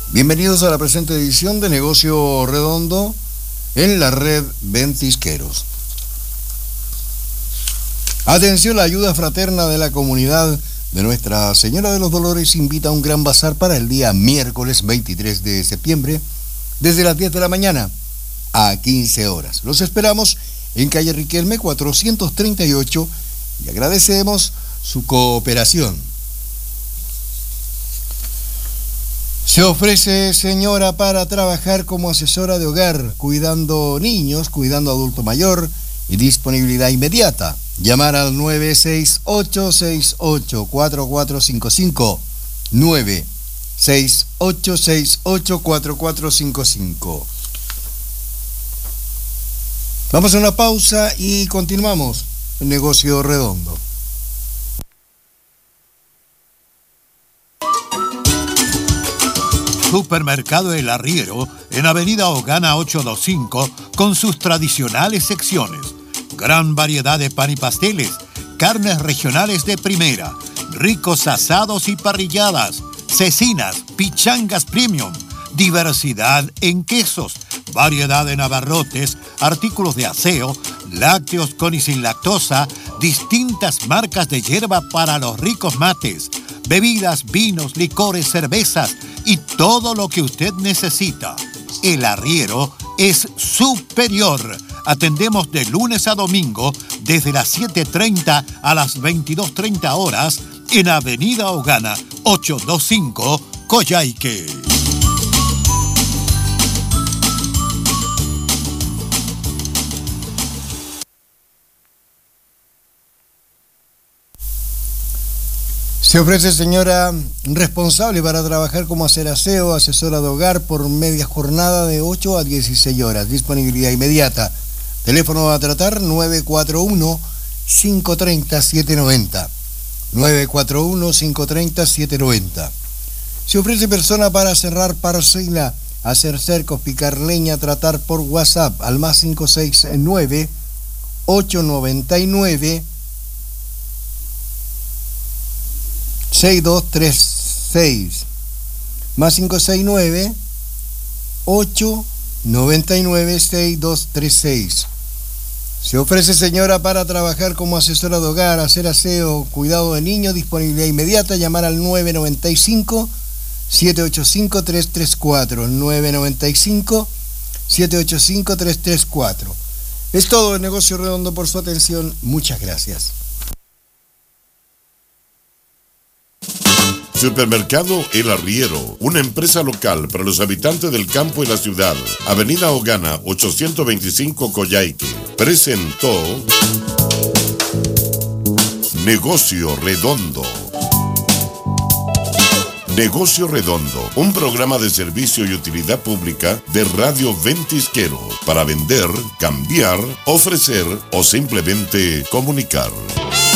Bienvenidos a la presente edición de Negocio Redondo en la red Ventisqueros. Atención, la ayuda fraterna de la comunidad de Nuestra Señora de los Dolores invita a un gran bazar para el día miércoles 23 de septiembre, desde las 10 de la mañana a 15 horas. Los esperamos en calle Riquelme 438 y agradecemos su cooperación. Se ofrece, señora, para trabajar como asesora de hogar, cuidando niños, cuidando adulto mayor y disponibilidad inmediata. Llamar al 968684455, 968684455. Vamos a una pausa y continuamos en Negocio Redondo. Supermercado El Arriero, en Avenida Ogana 825, con sus tradicionales secciones. Gran variedad de pan y pasteles, carnes regionales de primera, ricos asados y parrilladas, cecinas, pichangas premium, diversidad en quesos, variedad en abarrotes, artículos de aseo, lácteos con y sin lactosa, distintas marcas de hierba para los ricos mates, bebidas, vinos, licores, cervezas y todo lo que usted necesita. El Arriero es superior. Atendemos de lunes a domingo desde las 7:30 a las 22:30 horas en Avenida Ogana 825, Coyhaique. Se ofrece, señora, responsable para trabajar como hacer aseo, asesora de hogar por media jornada de 8 a 16 horas. Disponibilidad inmediata. Teléfono a tratar 941-530-790. 941-530-790. Se ofrece persona para cerrar parcela, hacer cercos, picar leña, tratar por WhatsApp al más 569-899 6236, más 569 899 6236. Se ofrece, señora, para trabajar como asesora de hogar, hacer aseo, cuidado de niños, disponibilidad inmediata. Llamar al 995 785 334, 995 785 334. Es todo el Negocio Redondo. Por su atención, muchas gracias. Supermercado El Arriero, una empresa local para los habitantes del campo y la ciudad. Avenida Ogana 825, Coyhaique. Presentó Negocio Redondo. Negocio Redondo, un programa de servicio y utilidad pública de Radio Ventisquero para vender, cambiar, ofrecer o simplemente comunicar.